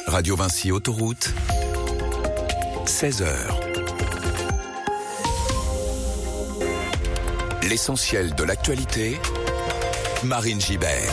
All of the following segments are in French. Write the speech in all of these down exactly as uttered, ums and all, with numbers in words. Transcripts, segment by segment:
Radio Vinci Autoroute, seize heures. L'essentiel de l'actualité, Marine Gibert.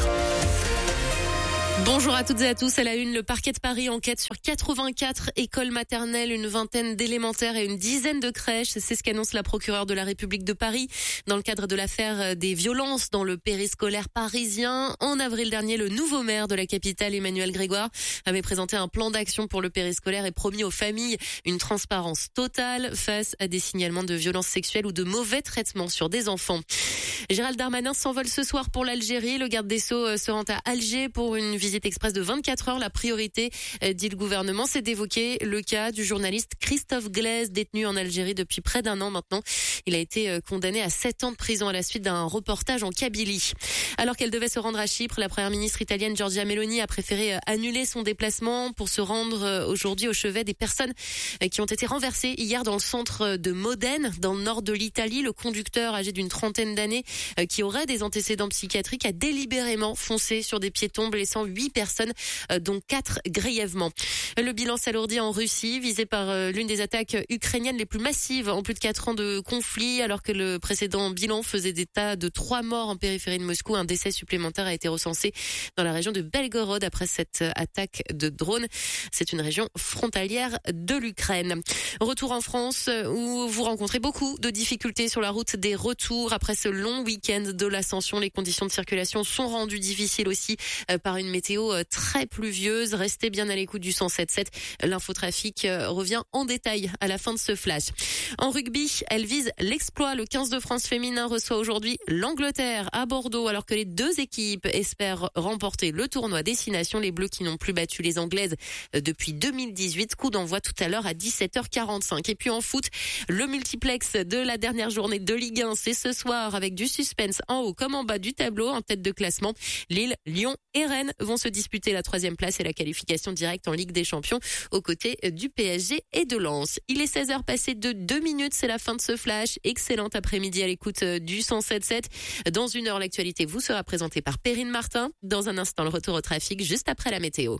Bonjour à toutes et à tous. À la une, le parquet de Paris enquête sur quatre-vingt-quatre écoles maternelles, une vingtaine d'élémentaires et une dizaine de crèches. C'est ce qu'annonce la procureure de la République de Paris dans le cadre de l'affaire des violences dans le périscolaire parisien. En avril dernier, le nouveau maire de la capitale, Emmanuel Grégoire, avait présenté un plan d'action pour le périscolaire et promis aux familles une transparence totale face à des signalements de violences sexuelles ou de mauvais traitements sur des enfants. Gérald Darmanin s'envole ce soir pour l'Algérie. Le garde des Sceaux se rend à Alger pour une visite express de vingt-quatre heures. La priorité, dit le gouvernement, c'est d'évoquer le cas du journaliste Christophe Glaise, détenu en Algérie depuis près d'un an maintenant. Il a été condamné à sept ans de prison à la suite d'un reportage en Kabylie. Alors qu'elle devait se rendre à Chypre, la première ministre italienne Giorgia Meloni a préféré annuler son déplacement pour se rendre aujourd'hui au chevet des personnes qui ont été renversées hier dans le centre de Modène, dans le nord de l'Italie. Le conducteur, âgé d'une trentaine d'années, qui aurait des antécédents psychiatriques, a délibérément foncé sur des piétons, blessant huit personnes, dont quatre grièvement. Le bilan s'alourdit en Russie, visé par l'une des attaques ukrainiennes les plus massives en plus de quatre ans de conflit, alors que le précédent bilan faisait état de trois morts en périphérie de Moscou. Un décès supplémentaire a été recensé dans la région de Belgorod après cette attaque de drone. C'est une région frontalière de l'Ukraine. Retour en France où vous rencontrez beaucoup de difficultés sur la route des retours après ce long week-end de l'Ascension. Les conditions de circulation sont rendues difficiles aussi par une météo très pluvieuse. Restez bien à l'écoute du cent sept sept. L'infotrafic revient en détail à la fin de ce flash. En rugby, elle vise l'exploit. Le quinze de France féminin reçoit aujourd'hui l'Angleterre à Bordeaux, alors que les deux équipes espèrent remporter le tournoi Destination. Les Bleus qui n'ont plus battu les Anglaises depuis deux mille dix-huit. Coup d'envoi tout à l'heure à dix-sept heures quarante-cinq. Et puis en foot, le multiplex de la dernière journée de Ligue un, c'est ce soir avec du suspense en haut comme en bas du tableau. En tête de classement, Lille, Lyon et Rennes vont se disputer la troisième place et la qualification directe en Ligue des Champions aux côtés du P S G et de Lens. Il est seize heures passées de deux minutes, c'est la fin de ce flash. Excellent après-midi à l'écoute du cent sept sept. Dans une heure, l'actualité vous sera présentée par Perrine Martin. Dans un instant, le retour au trafic juste après la météo.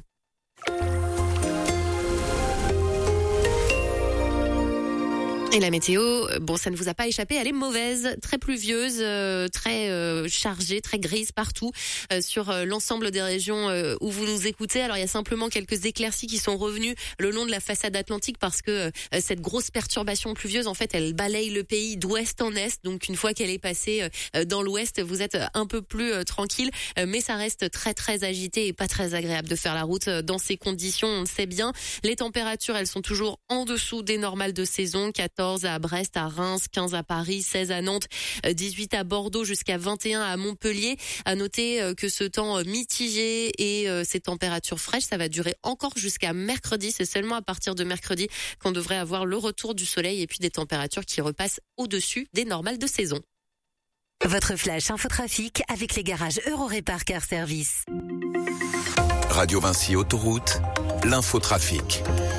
Et la météo, bon, ça ne vous a pas échappé, elle est mauvaise, très pluvieuse, euh, très euh, chargée, très grise partout euh, sur euh, l'ensemble des régions euh, où vous nous écoutez. Alors il y a simplement quelques éclaircies qui sont revenues le long de la façade atlantique parce que euh, cette grosse perturbation pluvieuse, en fait, elle balaye le pays d'ouest en est. Donc une fois qu'elle est passée euh, dans l'ouest, vous êtes un peu plus euh, tranquille, euh, mais ça reste très très agité et pas très agréable de faire la route dans ces conditions. On le sait bien. Les températures, elles sont toujours en dessous des normales de saison. quatorze à Brest, à Reims, quinze à Paris, seize à Nantes, dix-huit à Bordeaux, jusqu'à vingt et un à Montpellier. À noter que ce temps mitigé et ces températures fraîches, ça va durer encore jusqu'à mercredi. C'est seulement à partir de mercredi qu'on devrait avoir le retour du soleil et puis des températures qui repassent au-dessus des normales de saison. Votre flash infotrafic avec les garages Eurorépar Car Service. Radio Vinci Autoroute, l'infotrafic.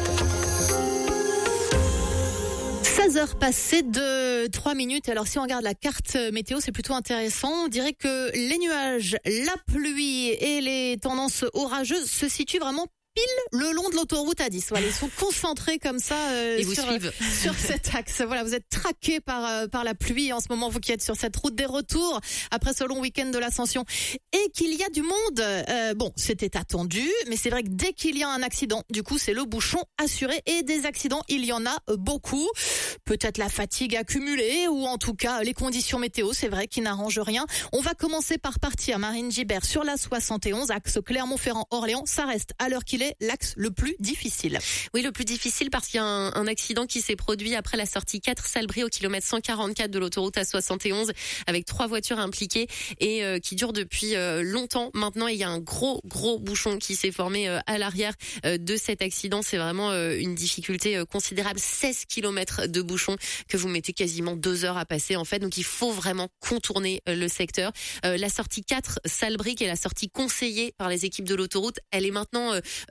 seize heures passées de trois minutes. Alors si on regarde la carte météo, c'est plutôt intéressant. On dirait que les nuages, la pluie et les tendances orageuses se situent vraiment pile le long de l'autoroute A dix. Voilà, ils sont concentrés comme ça euh, et vous sur, suivent. sur cet axe. Voilà, vous êtes traqués par euh, par la pluie en ce moment, vous qui êtes sur cette route des retours après ce long week-end de l'Ascension. Et qu'il y a du monde. Euh, bon, c'était attendu, mais c'est vrai que dès qu'il y a un accident, du coup, c'est le bouchon assuré. Et des accidents, il y en a beaucoup. Peut-être la fatigue accumulée ou en tout cas les conditions météo, c'est vrai, qui n'arrangent rien. On va commencer par partir, Marine Gibert, sur la soixante et onze, axe Clermont-Ferrand-Orléans. Ça reste, à l'heure qu'il est, l'axe le plus difficile. Oui, le plus difficile parce qu'il y a un, un accident qui s'est produit après la sortie quatre Salbris au kilomètre cent quarante-quatre de l'autoroute A soixante et onze avec trois voitures impliquées et euh, qui dure depuis euh, longtemps maintenant. Il y a un gros, gros bouchon qui s'est formé euh, à l'arrière euh, de cet accident. C'est vraiment euh, une difficulté euh, considérable. seize kilomètres de bouchon que vous mettez quasiment deux heures à passer en fait. Donc il faut vraiment contourner euh, le secteur. Euh, la sortie quatre Salbris, qui est la sortie conseillée par les équipes de l'autoroute, elle est maintenant euh,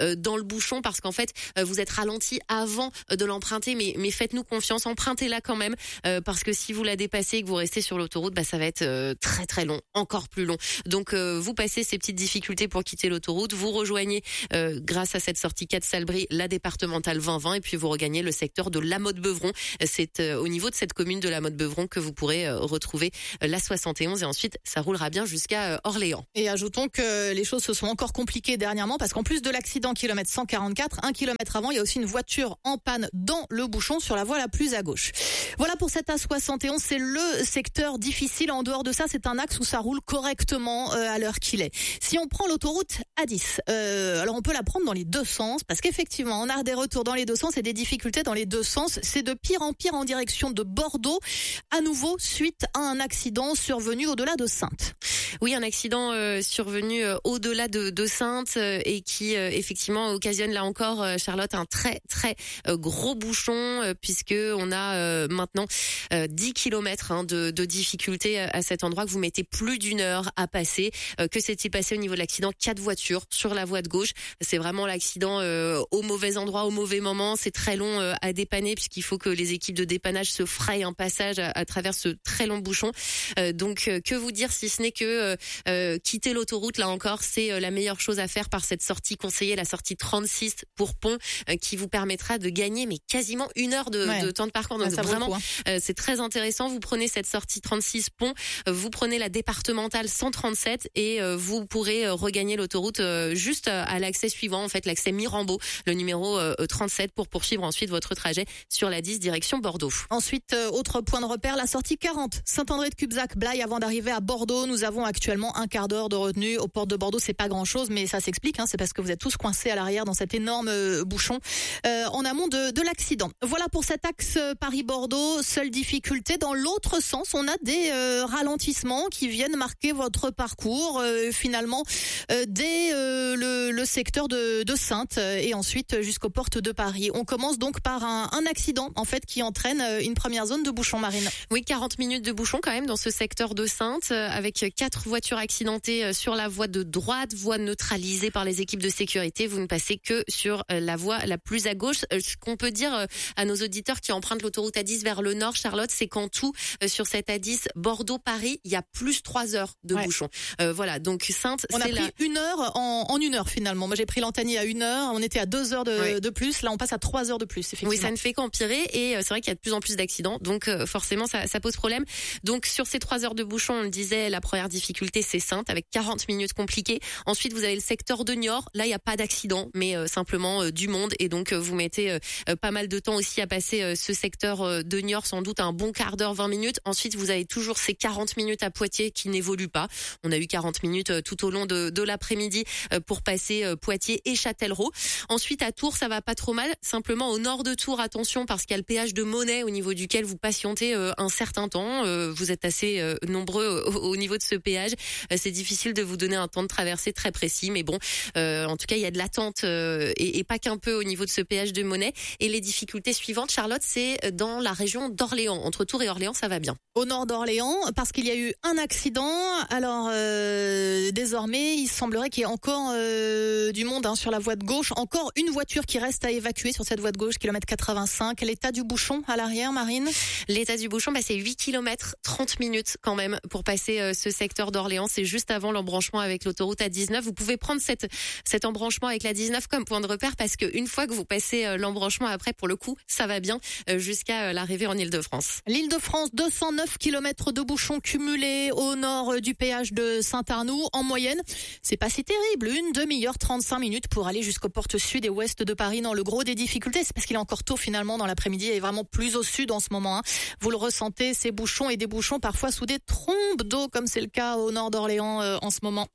euh, dans le bouchon parce qu'en fait euh, vous êtes ralenti avant euh, de l'emprunter, mais mais faites-nous confiance, empruntez-la quand même euh, parce que si vous la dépassez et que vous restez sur l'autoroute, bah ça va être euh, très très long, encore plus long. Donc euh, vous passez ces petites difficultés pour quitter l'autoroute, vous rejoignez euh, grâce à cette sortie quatre Salbris la départementale vingt vingt et puis vous regagnez le secteur de La Motte-Beuvron. C'est euh, au niveau de cette commune de La Motte-Beuvron que vous pourrez euh, retrouver euh, la soixante et onze et ensuite ça roulera bien jusqu'à euh, Orléans. Et ajoutons que les choses se sont encore compliquées dernièrement parce qu'en plus de l'accident kilomètre cent quarante-quatre, un kilomètre avant, il y a aussi une voiture en panne dans le bouchon sur la voie la plus à gauche. Voilà pour cette A soixante et onze, c'est le secteur difficile. En dehors de ça, c'est un axe où ça roule correctement euh, à l'heure qu'il est. Si on prend l'autoroute A dix, euh, alors on peut la prendre dans les deux sens parce qu'effectivement, on a des retours dans les deux sens et des difficultés dans les deux sens. C'est de pire en pire en direction de Bordeaux, à nouveau suite à un accident survenu au-delà de Saintes. Oui, un accident euh, survenu euh, au-delà de, de Saintes euh, et qui euh, effectivement occasionne là encore, euh, Charlotte, un très très euh, gros bouchon euh, puisque on a euh, maintenant euh, dix kilomètres hein, de, de difficulté à cet endroit que vous mettez plus d'une heure à passer. Euh, que s'est-il passé au niveau de l'accident? Quatre voitures sur la voie de gauche. C'est vraiment l'accident euh, au mauvais endroit, au mauvais moment. C'est très long euh, à dépanner puisqu'il faut que les équipes de dépannage se frayent un passage à, à travers ce très long bouchon. Euh, donc euh, que vous dire si ce n'est que euh, euh, quitter l'autoroute, là encore, c'est euh, la meilleure chose à faire par cette sortie conseillée, la sortie trente-six pour Pont, euh, qui vous permettra de gagner mais quasiment une heure de, ouais. de temps de parcours. Donc ah, vraiment, coup, hein. euh, c'est très intéressant. Vous prenez cette sortie trente-six Pont, euh, vous prenez la départementale cent trente-sept et euh, vous pourrez euh, regagner l'autoroute euh, juste à l'accès suivant, en fait l'accès Mirambeau, le numéro euh, trente-sept pour poursuivre ensuite votre trajet sur la dix direction Bordeaux. Ensuite, euh, autre point de repère, la sortie quarante, Saint-André de Cubzac, Blaye avant d'arriver à Bordeaux. Nous avons actuellement un quart d'heure de retenue aux portes de Bordeaux. C'est pas grand chose, mais ça s'explique, hein, c'est parce que vous êtes tous coincés à l'arrière dans cet énorme euh, bouchon euh, en amont de, de l'accident. Voilà pour cet axe Paris-Bordeaux. Seule difficulté, dans l'autre sens, on a des euh, ralentissements qui viennent marquer votre parcours euh, finalement euh, dès euh, le, le secteur de, de Saintes et ensuite jusqu'aux portes de Paris. On commence donc par un, un accident en fait qui entraîne une première zone de bouchon, Marine. Oui, quarante minutes de bouchon quand même dans ce secteur de Saintes avec quatre voitures accidentées sur la voie de droite, voie neutralisée par les équipes de sécurité. Vous ne passez que sur la voie la plus à gauche. Ce qu'on peut dire à nos auditeurs qui empruntent l'autoroute A dix vers le nord, Charlotte, c'est qu'en tout sur cette A dix Bordeaux-Paris, il y a plus trois heures de ouais. bouchon. Euh, voilà, donc Saintes, on c'est a pris la... une heure en, en une heure finalement. Moi j'ai pris l'Antanie à une heure, on était à deux heures de, ouais. de plus. Là on passe à trois heures de plus. Effectivement. Oui, ça ne fait qu'empirer et c'est vrai qu'il y a de plus en plus d'accidents, donc euh, forcément ça, ça pose problème. Donc sur ces trois heures de bouchon, on le disait, la première difficulté c'est Saintes avec quarante minutes compliquées. Ensuite vous avez le secteur de Niort, là il n'y a pas d'accident, mais euh, simplement euh, du monde et donc euh, vous mettez euh, pas mal de temps aussi à passer euh, ce secteur euh, de Niort, sans doute un bon quart d'heure, vingt minutes. Ensuite vous avez toujours ces quarante minutes à Poitiers qui n'évoluent pas. On a eu quarante minutes euh, tout au long de, de l'après-midi euh, pour passer euh, Poitiers et Châtellerault. Ensuite à Tours ça va pas trop mal, simplement au nord de Tours attention parce qu'il y a le péage de Monnet au niveau duquel vous patientez euh, un certain temps. Euh, vous êtes assez euh, nombreux au, au niveau de ce péage. Euh, c'est difficile de vous donner un temps de traversée très précis, mais bon, euh, en tout cas il y a de l'attente euh, et, et pas qu'un peu au niveau de ce péage de Monnet. Et les difficultés suivantes, Charlotte, c'est dans la région d'Orléans. Entre Tours et Orléans, ça va bien. Au nord d'Orléans, parce qu'il y a eu un accident. Alors euh, désormais, il semblerait qu'il y ait encore euh, du monde hein, sur la voie de gauche. Encore une voiture qui reste à évacuer sur cette voie de gauche, kilomètre quatre-vingt-cinq. L'état du bouchon à l'arrière, Marine? L'état du bouchon, bah, c'est huit kilomètres, trente minutes quand même pour passer euh, ce secteur d'Orléans. C'est juste avant l'embranchement avec l'autoroute A dix-neuf. Vous pouvez prendre cette, cet embranchement avec la dix-neuf comme point de repère parce qu'une fois que vous passez euh, l'embranchement après, pour le coup, ça va bien euh, jusqu'à euh, l'arrivée en Île-de-France. L'Île-de-France, deux cent neuf kilomètres de bouchons cumulés au nord du péage de Saint-Arnoux. En moyenne, c'est pas si terrible. Une demi-heure, trente-cinq minutes pour aller jusqu'aux portes sud et ouest de Paris. Non, le gros des difficultés, c'est parce qu'il est encore tôt finalement dans l'après-midi et vraiment plus au sud en ce moment. Hein. Vous le ressentez, ces bouchons et des bouchons parfois sous des trombes d'eau comme c'est le cas au nord d'Orléans euh, en ce moment.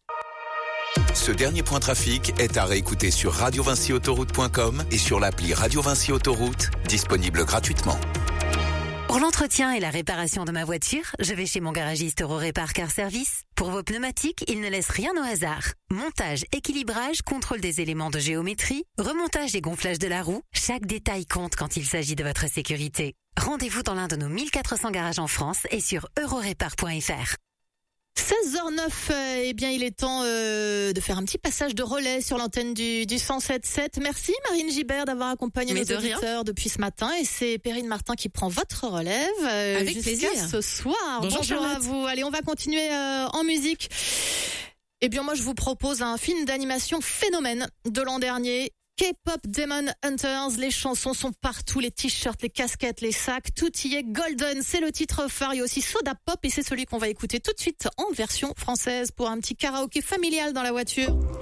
Ce dernier point trafic est à réécouter sur radio vinci autoroute point com et sur l'appli Radio Vinci Autoroute, disponible gratuitement. Pour l'entretien et la réparation de ma voiture, je vais chez mon garagiste Eurorépar Car Service. Pour vos pneumatiques, il ne laisse rien au hasard. Montage, équilibrage, contrôle des éléments de géométrie, remontage et gonflage de la roue, chaque détail compte quand il s'agit de votre sécurité. Rendez-vous dans l'un de nos mille quatre cents garages en France et sur eurorépar point f r. seize heures neuf, euh, eh bien il est temps euh, de faire un petit passage de relais sur l'antenne du, du cent sept sept. Merci Marine Gibert d'avoir accompagné Mais nos de auditeurs rien. depuis ce matin et c'est Perrine Martin qui prend votre relève euh, Avec jusqu'à plaisir. ce soir. Bonjour, à Charlotte. vous. Allez, on va continuer euh, en musique. Eh bien moi je vous propose un film d'animation phénomène de l'an dernier. K-pop Demon Hunters, les chansons sont partout, les t-shirts, les casquettes, les sacs, tout y est golden, c'est le titre phare, il y a aussi Soda Pop et c'est celui qu'on va écouter tout de suite en version française pour un petit karaoké familial dans la voiture.